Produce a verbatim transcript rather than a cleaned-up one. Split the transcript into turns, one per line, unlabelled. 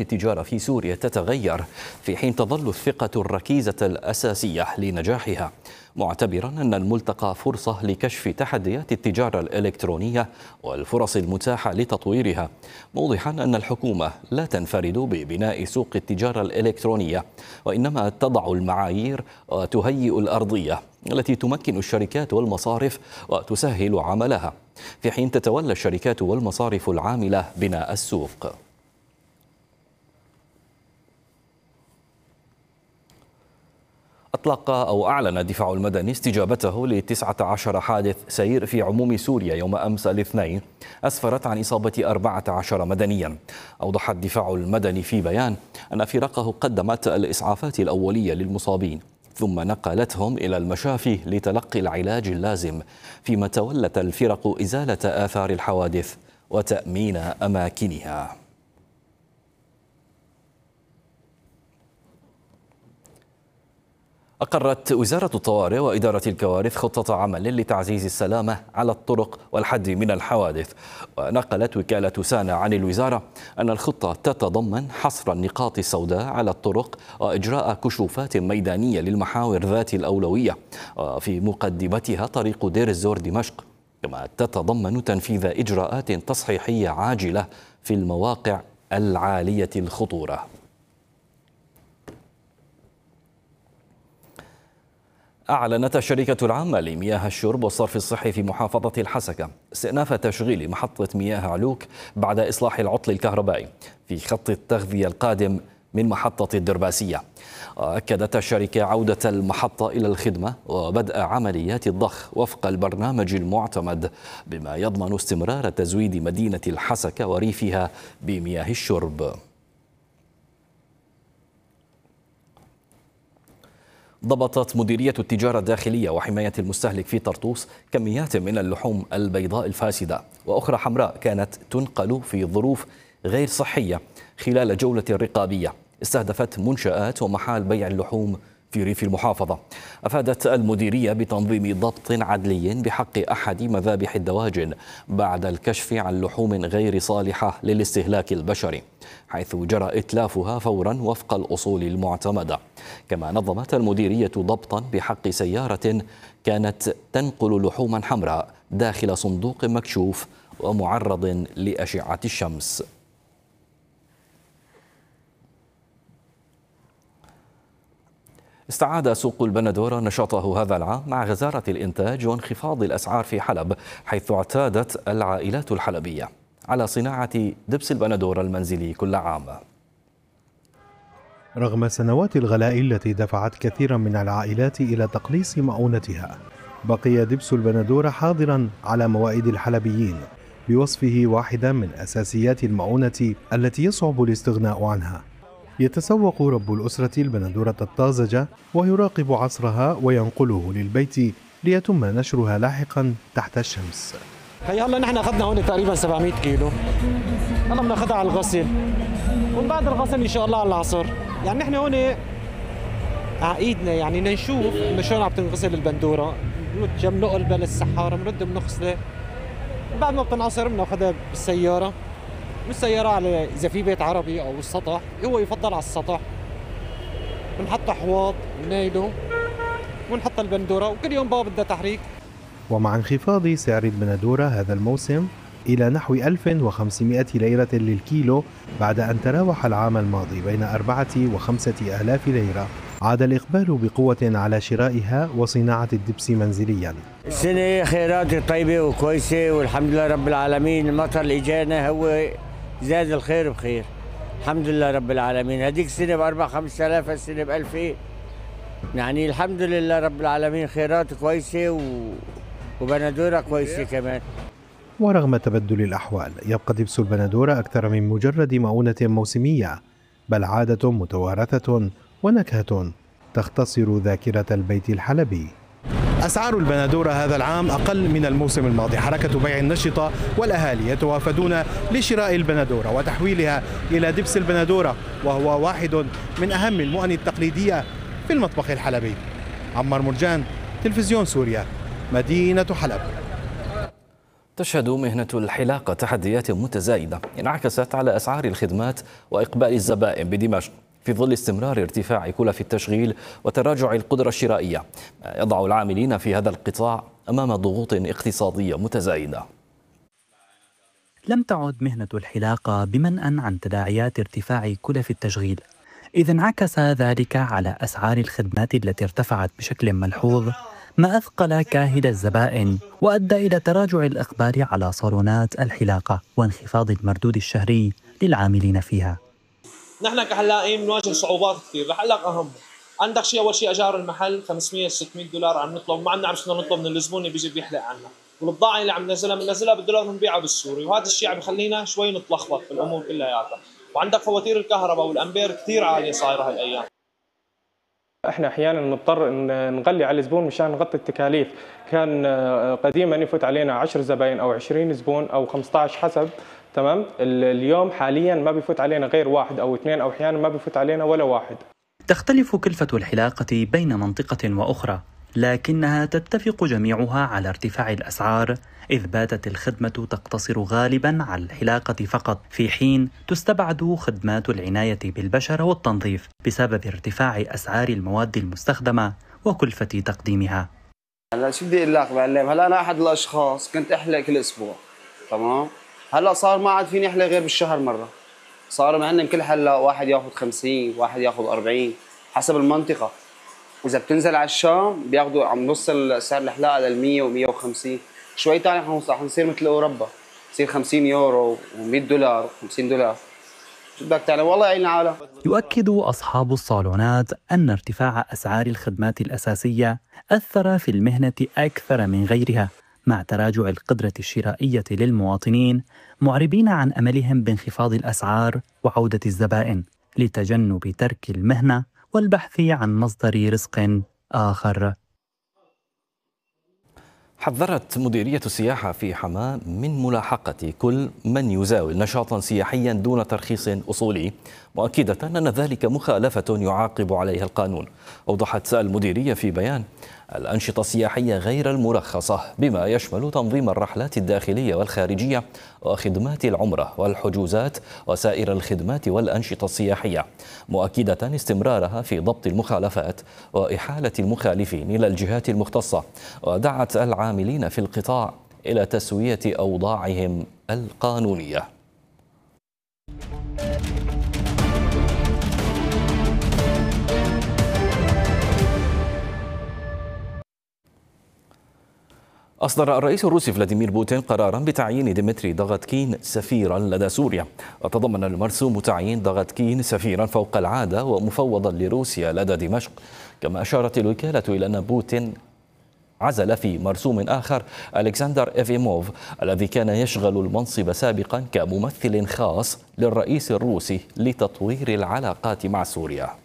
التجارة في سوريا تتغير، في حين تظل الثقة الركيزة الأساسية لنجاحها، معتبرا أن الملتقى فرصة لكشف تحديات التجارة الإلكترونية والفرص المتاحة لتطويرها، موضحا أن الحكومة لا تنفرد ببناء سوق التجارة الإلكترونية، وإنما تضع المعايير وتهيئ الأرضية التي تمكن الشركات والمصارف وتسهل عملها، في حين تتولى الشركات والمصارف العاملة بناء السوق. أطلق أو أعلن الدفاع المدني استجابته لتسعة عشر حادث سير في عموم سوريا يوم أمس الاثنين أسفرت عن إصابة أربعة عشر مدنيا. أوضح الدفاع المدني في بيان أن فرقه قدمت الإسعافات الأولية للمصابين ثم نقلتهم إلى المشافي لتلقي العلاج اللازم، فيما تولت الفرق إزالة آثار الحوادث وتأمين أماكنها. أقرت وزارة الطوارئ وإدارة الكوارث خطة عمل لتعزيز السلامة على الطرق والحد من الحوادث، ونقلت وكالة سانا عن الوزارة أن الخطة تتضمن حصر النقاط السوداء على الطرق وإجراء كشوفات ميدانية للمحاور ذات الأولوية، وفي مقدمتها طريق دير الزور دمشق، كما تتضمن تنفيذ إجراءات تصحيحية عاجلة في المواقع العالية الخطورة. أعلنت الشركة العامة لمياه الشرب والصرف الصحي في محافظة الحسكة استئناف تشغيل محطة مياه علوك بعد إصلاح العطل الكهربائي في خط التغذية القادم من محطة الدرباسية. أكدت الشركة عودة المحطة إلى الخدمة وبدء عمليات الضخ وفق البرنامج المعتمد، بما يضمن استمرار تزويد مدينة الحسكة وريفها بمياه الشرب. ضبطت مديرية التجارة الداخلية وحماية المستهلك في طرطوس كميات من اللحوم البيضاء الفاسدة وأخرى حمراء كانت تنقل في ظروف غير صحية خلال جولة رقابية استهدفت منشآت ومحال بيع اللحوم في ريف المحافظة. أفادت المديرية بتنظيم ضبط عدلي بحق أحد مذابح الدواجن بعد الكشف عن لحوم غير صالحة للاستهلاك البشري، حيث جرى إتلافها فورا وفق الأصول المعتمدة. كما نظمت المديرية ضبطا بحق سيارة كانت تنقل لحوما حمراء داخل صندوق مكشوف ومعرض لأشعة الشمس. استعاد سوق البندورة نشاطه هذا العام مع غزارة الإنتاج وانخفاض الأسعار في حلب، حيث اعتادت العائلات الحلبية على صناعة دبس البندورة المنزلي كل عام.
رغم سنوات الغلاء التي دفعت كثيرا من العائلات إلى تقليص مؤونتها، بقي دبس البندورة حاضرا على موائد الحلبيين بوصفه واحدا من أساسيات المؤونة التي يصعب الاستغناء عنها. يتسوق رب الأسرة البندورة الطازجة ويراقب عصرها وينقله للبيت ليتم نشرها لاحقا تحت الشمس.
هي هلا نحن اخذنا هون تقريبا سبعمئة كيلو، هلا بناخذها على الغسل ومن بعد الغسل ان شاء الله على العصر. يعني نحن هون على ايدنا يعني نشوف انه شلون عم تنغسل البندوره، جم نقلبها للسحاره بنرد بنغسلها، بعد ما بتنعصر بناخذها بالسياره، بالسياره على اذا في بيت عربي او السطح، هو يفضل على السطح، بنحط حواض ونايله ونحط البندوره وكل يوم بابا بدها تحريك.
ومع انخفاض سعر البندورة هذا الموسم إلى نحو ألف وخمسمئة ليرة للكيلو بعد أن تراوح العام الماضي بين أربعة وخمسة آلاف ليرة، عاد الإقبال بقوة على شرائها وصناعة الدبس منزليا.
السنة خيرات طيبة وكويسة والحمد لله رب العالمين. المطر اللي جانا هو زاد الخير بخير، الحمد لله رب العالمين. هذيك السنة بأربع خمسة آلاف، السنة بألفين، يعني الحمد لله رب العالمين. خيرات كويسة و... وبندورة كويسة كمان.
ورغم تبدل الأحوال يبقى دبس البندورة أكثر من مجرد مؤونة موسمية، بل عادة متوارثة ونكهة تختصر ذاكرة البيت الحلبي.
أسعار البندورة هذا العام أقل من الموسم الماضي، حركة بيع نشطة والأهالي يتوافدون لشراء البندورة وتحويلها إلى دبس البندورة، وهو واحد من أهم المؤن التقليدية في المطبخ الحلبي. عمار مرجان، تلفزيون سوريا، مدينة حلب.
تشهد مهنة الحلاقة تحديات متزايدة انعكست على أسعار الخدمات وإقبال الزبائن بدمشق في ظل استمرار ارتفاع كلف التشغيل وتراجع القدرة الشرائية، ما يضع العاملين في هذا القطاع أمام ضغوط اقتصادية متزايدة.
لم تعد مهنة الحلاقة بمنأى عن تداعيات ارتفاع كلف التشغيل، إذ انعكس ذلك على أسعار الخدمات التي ارتفعت بشكل ملحوظ، ما أثقل كاهل الزبائن وأدى إلى تراجع الإقبال على صالونات الحلاقة وانخفاض المردود الشهري للعاملين فيها.
نحن كحلاقين بنواجه صعوبات كثير، الحلاق أهم. عندك شيء أول شيء أجار المحل خمسمية ستمية دولار عم نطلب، ما عندنا عم نطلب من الزبون اللي بيجي بيحلق عنا، والبضاعة اللي عم ننزلها بننزلها بالدولار بنبيعها بالسوري، وهذا الشيء عم يخلينا شوي نتلخبط في الأمور كلياتها. وعندك فواتير الكهرباء والأمبير كثير عالية صايرة هالأيام.
احنا احيانا نضطر ان نغلي على الزبون مشان نغطي التكاليف، كان قديما يفوت علينا عشر زباين او عشرين زبون او خمسة عشر حسب، تمام؟ اليوم حاليا ما بيفوت علينا غير واحد او اثنين، او احيانا ما بيفوت علينا ولا واحد.
تختلف كلفة الحلاقة بين منطقة واخرى، لكنها تتفق جميعها على ارتفاع الأسعار، إذ باتت الخدمة تقتصر غالبا على الحلاقة فقط، في حين تستبعد خدمات العناية بالبشرة والتنظيف بسبب ارتفاع أسعار المواد المستخدمة وكلفة تقديمها.
هلا شو بدي اقول لك معلم، هلا انا احد الاشخاص كنت احلق كل اسبوع، تمام؟ هلا صار ما عاد فيني احلق غير بالشهر مره، صار معنا كل حلاق واحد ياخذ خمسين، واحد ياخذ أربعين حسب المنطقه، واذا بتنزل على الشام بياخذوا عم نوصل سعر الحلاقه لل مية ومية وخمسين، شوي ثاني حنصير مثل اوروبا، يصير خمسين يورو ومية دولار وخمسين دولار. شو بدك تعلم، والله يعين العالم.
يؤكد أصحاب الصالونات أن ارتفاع أسعار الخدمات الأساسية أثر في المهنة أكثر من غيرها، مع تراجع القدرة الشرائية للمواطنين، معربين عن أملهم بانخفاض الأسعار وعودة الزبائن لتجنب ترك المهنة والبحث عن مصدر رزق آخر.
حذرت مديرية السياحة في حماة من ملاحقة كل من يزاول نشاطا سياحيا دون ترخيص أصولي، مؤكدة أن ذلك مخالفة يعاقب عليها القانون. أوضحت المديرية في بيان الأنشطة السياحية غير المرخصة بما يشمل تنظيم الرحلات الداخلية والخارجية وخدمات العمرة والحجوزات وسائر الخدمات والأنشطة السياحية، مؤكدة استمرارها في ضبط المخالفات وإحالة المخالفين إلى الجهات المختصة، ودعت العاملين في القطاع إلى تسوية أوضاعهم القانونية. أصدر الرئيس الروسي فلاديمير بوتين قرارا بتعيين ديمتري دغتكين سفيرا لدى سوريا، وتضمن المرسوم تعيين دغتكين سفيرا فوق العادة ومفوضا لروسيا لدى دمشق. كما أشارت الوكالة إلى أن بوتين عزل في مرسوم آخر ألكسندر إيفيموف الذي كان يشغل المنصب سابقا كممثل خاص للرئيس الروسي لتطوير العلاقات مع سوريا.